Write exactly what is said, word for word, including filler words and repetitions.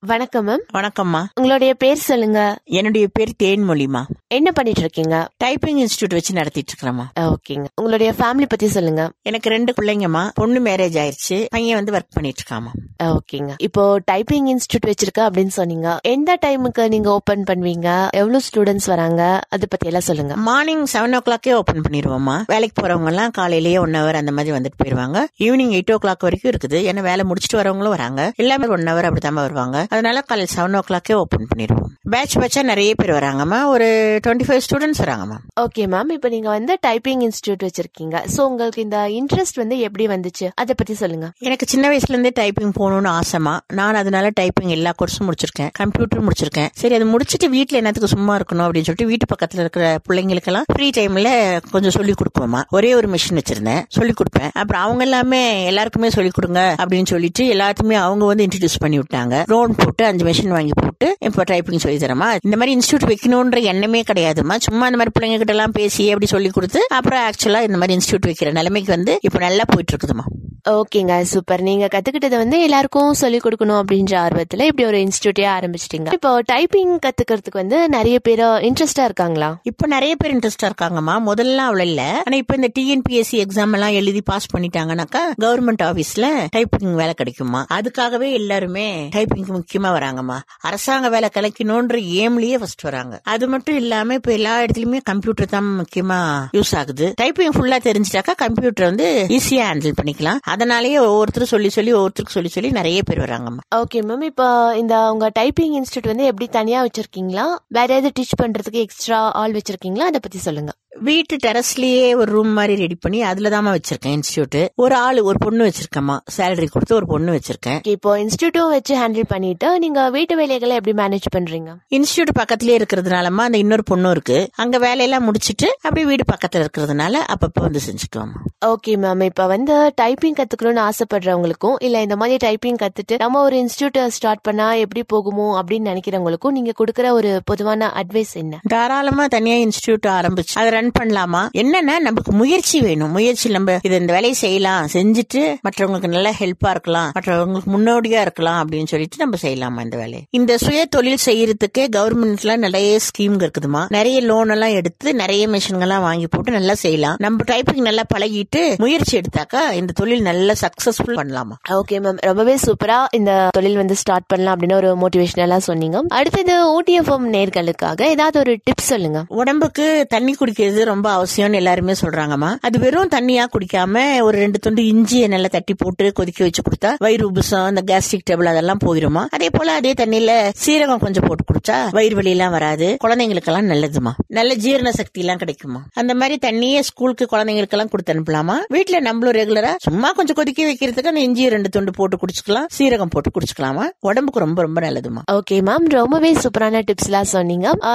வணக்கம் மேம். வணக்கம்மா. உங்களுடைய பேர் சொல்லுங்க. என்னுடைய பேர் தேன்மொழிமா. என்ன பண்ணிட்டு இருக்கீங்க? டைப்பிங் இன்ஸ்டிடியூட் வச்சு நடத்திட்டு இருக்கிறேம்மா. ஓகேங்க. உங்களுடைய ஃபேமிலி பத்தி சொல்லுங்க. எனக்கு ரெண்டு பிள்ளைங்கம்மா. பொண்ணு மேரேஜ் ஆயிருச்சு, பையன் வந்து ஒர்க் பண்ணிட்டு இருக்காமா. ஓகேங்க. இப்போ டைப்பிங் இன்ஸ்டிடியூட் வச்சிருக்க அப்படின்னு சொன்னீங்க. எந்த டைமுக்கு நீங்க ஓபன் பண்ணுவீங்க? எவ்வளவு ஸ்டூடெண்ட்ஸ் வராங்க? அதை பத்தி எல்லாம் சொல்லுங்க. மார்னிங் செவன் ஓ கிளாக்கே ஓபன் பண்ணிடுவோம்மா. வேலைக்கு போறவங்க எல்லாம் காலையிலேயே ஒன் ஹவர் அந்த மாதிரி வந்துட்டு போயிருவாங்க. ஈவினிங் எயிட் ஓ கிளாக் வரைக்கும் இருக்குது. ஏன்னா வேலை முடிச்சுட்டு வரவங்களும் வராங்க. எல்லாமே ஒன் ஹவர் அப்படித்தான் வருவாங்க. அதனால காலையில் செவன் ஓ கிளாக்கே ஓபன் பண்ணிடுவோம். பேட்ச் பேட்சா நிறைய பேர் வராங்கம்மா. ஒரு twenty five students வராங்கம்மா. Okay ma'am. இப்போ நீங்க வந்து டைப்பிங் இன்ஸ்டிடியூட் வச்சிருக்கீங்க. சோ உங்களுக்கு இந்த இன்ட்ரெஸ்ட் வந்து எப்படி வந்துச்சு? அதை பத்தி சொல்லுங்க. எனக்கு சின்ன வயசுல இருந்தே டைப்பிங் போகணும்னு ஆசைமா. நான் அதனால டைப்பிங் எல்லா கோர்ஸும் முடிச்சிருக்கேன். கம்ப்யூட்டர் முடிச்சிருக்கேன். சரி, அது முடிச்சுட்டு வீட்டுல என்னத்துக்கு சும்மா இருக்கணும் அப்படின்னு சொல்லிட்டு வீட்டு பக்கத்துல இருக்கிற பிள்ளைங்களுக்கு எல்லாம் ஃப்ரீ டைம்ல கொஞ்சம் சொல்லி கொடுப்போமா. ஒரே ஒரு மிஷின் வச்சிருந்தேன், சொல்லி கொடுப்பேன். அப்புறம் அவங்க எல்லாமே எல்லாருக்குமே சொல்லி கொடுங்க அப்படின்னு சொல்லிட்டு எல்லாத்துக்குமே அவங்க வந்து இன்ட்ரடியூஸ் பண்ணி விட்டாங்க. லோன் போட்டு அஞ்சு மிஷின் வாங்கி போட்டு இப்போ டைப்பிங் சொல்லி தரமா. இந்த மாதிரி இன்ஸ்டியூட் வைக்கணும்ன்ற எண்ணமே கிடையாதுமா. சும்மா இந்த மாதிரி பிள்ளைங்க கிட்ட எல்லாம் பேசி அப்படி சொல்லி கொடுத்து அப்புறம் ஆக்சுவலா இந்த மாதிரி இன்ஸ்டியூட் வைக்கிற நிலைமைக்கு வந்து இப்ப நல்லா போயிட்டு இருக்குதுமா. ஓகேங்க, சூப்பர். நீங்க கத்துக்கிட்டது வந்து எல்லாருக்கும் சொல்லிக் கொடுக்கணும் அப்படின்ற ஆர்வத்துல இப்படி ஒரு இன்ஸ்டியூட்டே ஆரம்பிச்சிட்டீங்க. இப்போ டைப்பிங் கத்துக்கிறதுக்கு வந்து நிறைய பேர் இன்ட்ரெஸ்டா இருக்காங்களா? இப்ப நிறைய பேர் இன்ட்ரெஸ்டா இருக்காங்கம்மா. முதல்ல அவ்வளவு இல்ல. ஆனா இப்ப இந்த டிஎன்பிஎஸ்சி எக்ஸாம் எல்லாம் எழுதி பாஸ் பண்ணிட்டாங்கன்னாக்கா கவர்மெண்ட் ஆபீஸ்ல டைப்பிங் வேலை கிடைக்குமா. அதுக்காகவே எல்லாருமே டைப்பிங் முக்கியமா வராங்கம்மா. அரசாங்க வேலை கிடைக்கணும்ன்ற ஏம்லயே ஃபர்ஸ்ட் வராங்க. அது மட்டும் இல்லாம இப்ப எல்லா இடத்துலயுமே கம்ப்யூட்டர் தான் முக்கியமா யூஸ் ஆகுது. டைப்பிங் ஃபுல்லா தெரிஞ்சிட்டாக்கா கம்ப்யூட்டர் வந்து ஈஸியா ஹேண்டில் பண்ணிக்கலாம். அதனாலேயே ஒவ்வொருத்தரும் சொல்லி சொல்லி ஒவ்வொருத்தருக்கு சொல்லி சொல்லி நிறைய பேர் வராங்கம்மா. Okay ma'am. இப்போ இந்த உங்க டைப்பிங் இன்ஸ்டியூட் வந்து எப்படி தனியா வச்சிருக்கீங்களா, வேற ஏதாவது டீச் பண்றதுக்கு எக்ஸ்ட்ரா ஆள் வச்சிருக்கீங்களா? அதை பத்தி சொல்லுங்க. வீட்டு டெரஸ்லயே ஒரு ரூம் மாதிரி ரெடி பண்ணி அதுலதான் வச்சிருக்கேன் இன்ஸ்டியூட். ஒரு ஆளு ஒரு பொண்ணு வச்சிருக்கேம்மா. சேலரி கொடுத்து ஒரு பொண்ணு வச்சிருக்கேன். இப்போ இன்ஸ்டியூட்டும் வச்சு ஹேண்டில் பண்ணிட்டு நீங்க வீட்டு வேலைகளை எப்படி மேனேஜ் பண்றீங்க? இன்ஸ்டியூட் பக்கத்துலயே இருக்கிறதுனாலமா அந்த இன்னொரு பொண்ணு இருக்கு. அங்க வேலையெல்லாம் முடிச்சிட்டு அப்படியே வீடு பக்கத்துல இருக்கிறதுனால அப்பப்ப வந்து செஞ்சுக்குவோம். Okay ma'am. இப்ப வந்து டைப்பிங் கத்துக்கணும்னு ஆசைப்படுறவங்களுக்கும் இல்ல இந்த மாதிரி டைப்பிங் கத்துட்டு நம்ம ஒரு இன்ஸ்டியூட் ஸ்டார்ட் பண்ணா எப்படி போகுமோ அப்படின்னு நினைக்கிறவங்களுக்கும் நீங்க கொடுக்கற ஒரு பொதுவான அட்வைஸ் என்ன? தாராளமா தனியா இன்ஸ்டியூட் ஆரம்பிச்சு அதை ரன் பண்ணலாமா. என்னன்னா நமக்கு முயற்சி வேணும். முயற்சி நம்ம இது இந்த வேலையை செய்யலாம், செஞ்சுட்டு மற்றவங்களுக்கு நல்ல ஹெல்ப்பா இருக்கலாம், மற்றவங்களுக்கு முன்னோடியா இருக்கலாம் அப்படின்னு சொல்லிட்டு நம்ம செய்யலாமா இந்த வேலையை. இந்த சுய தொழில் செய்யறதுக்கு கவர்மெண்ட்ல நிறைய ஸ்கீம் இருக்குதுமா. நிறைய லோன் எல்லாம் எடுத்து நிறைய மிஷின்கள் எல்லாம் வாங்கி போட்டு நல்லா செய்யலாம். நம்ம டைப்பிங் நல்லா பழகிட்டு முயற்சி எடுத்தாக்கா இந்த தொழில் நல்லா சக்சஸ்ஃபுல் பண்ணலாமா. ஓகே மேம், ரொம்பவே சூப்பரா இந்த தொழில் வந்து ஸ்டார்ட் பண்ணலாம் அப்படின்னு ஒரு மோட்டிவேஷனலா சொன்னீங்க. அடுத்தது ஓடிஎஃப்எம் நேர்களுக்காக ஏதாவது ஒரு டிப்ஸ் சொல்லுங்க. உடம்புக்கு தண்ணி குடிக்கிறது ரொம்ப அவசியம்னு எல்லாருமே சொல்றாங்கம்மா. அது வெறும் தண்ணியா குடிக்காம ஒரு ரெண்டு துண்டு இஞ்சியை நல்லா தட்டி போட்டு கொதிக்க வச்சு கொடுத்தா வயிறு உபுசம், இந்த கேஸ்ட்ரிக் டேபிள் அதெல்லாம் போயிருமா. அதே போல அதே தண்ணியில சீரகம் கொஞ்சம் போட்டு குடிச்சா வயிறு வலி எல்லாம் வராது. குழந்தைங்களுக்கு எல்லாம் நல்லதுமா. நல்ல ஜீரண சக்தி எல்லாம் கிடைக்குமா. அந்த மாதிரி தண்ணியே ஸ்கூலுக்கு குழந்தைங்களுக்கு எல்லாம் கொடுத்து அனுப்பலாமா. வீட்டுல நம்மளும் ரெகுலரா சும்மா கொஞ்சம் கொதிக்க வைக்கிறதுக்கு அந்த இஞ்சி ரெண்டு துண்டு போட்டு குடிச்சுக்கலாம், சீரகம் போட்டு குடிச்சுக்கலாமா. உடம்புக்கு ரொம்ப ரொம்ப நல்லதுமா. ஓகே மேம், ரொம்பவே சூப்பரான டிப்ஸ் எல்லாம் சொன்னீங்க.